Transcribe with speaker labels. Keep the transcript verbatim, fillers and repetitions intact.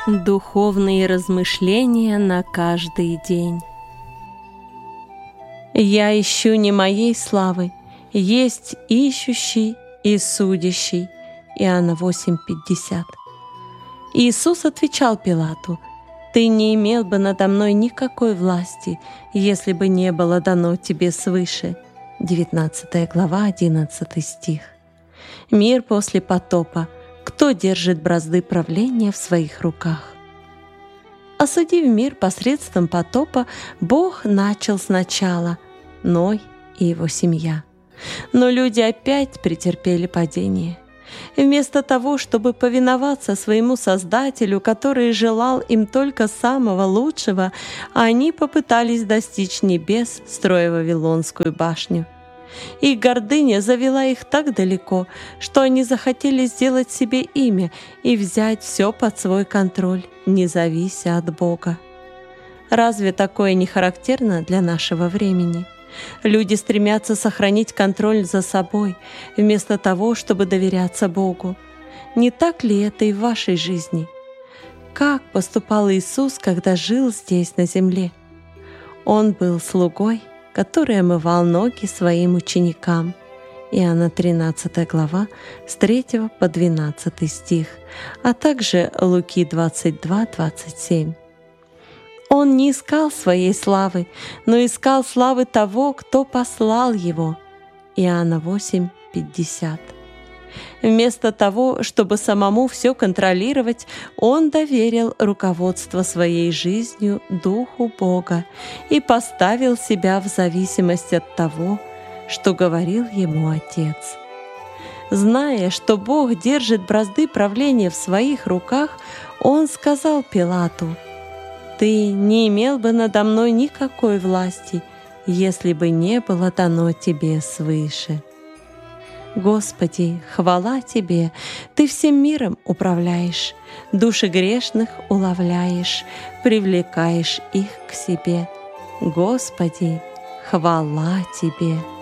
Speaker 1: Духовные размышления на каждый день. «Я ищу не моей славы, есть ищущий и судящий». Иоанна восемь пятьдесят. Иисус отвечал Пилату: «Ты не имел бы надо мной никакой власти, если бы не было дано тебе свыше». девятнадцатая глава, одиннадцатый стих. Мир после потопа. Кто держит бразды правления в своих руках? Осудив мир посредством потопа, Бог начал сначала — Ной и его семья. Но люди опять претерпели падение. Вместо того, чтобы повиноваться своему Создателю, который желал им только самого лучшего, они попытались достичь небес, строя Вавилонскую башню. Их гордыня завела их так далеко, что они захотели сделать себе имя и взять все под свой контроль, не завися от Бога. Разве такое не характерно для нашего времени? Люди стремятся сохранить контроль за собой, вместо того, чтобы доверяться Богу. Не так ли это и в вашей жизни? Как поступал Иисус, когда жил здесь, на земле? Он был слугой, который омывал ноги своим ученикам. Иоанна тринадцатая глава, с третьего по двенадцатый стих, а также Луки двадцать два двадцать семь. Он не искал своей славы, но искал славы того, кто послал его. Иоанна восемь пятьдесят. Вместо того, чтобы самому все контролировать, он доверил руководство своей жизнью Духу Бога и поставил себя в зависимость от того, что говорил ему Отец. Зная, что Бог держит бразды правления в своих руках, он сказал Пилату: «Ты не имел бы надо мной никакой власти, если бы не было дано тебе свыше». Господи, хвала Тебе, Ты всем миром управляешь, души грешных уловляешь, привлекаешь их к себе. Господи, хвала Тебе.